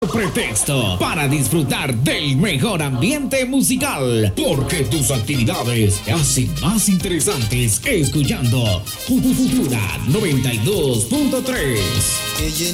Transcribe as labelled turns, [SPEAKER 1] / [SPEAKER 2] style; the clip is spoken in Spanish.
[SPEAKER 1] Pretexto para disfrutar del mejor ambiente musical, porque tus actividades se hacen más interesantes escuchando Futura 92.3.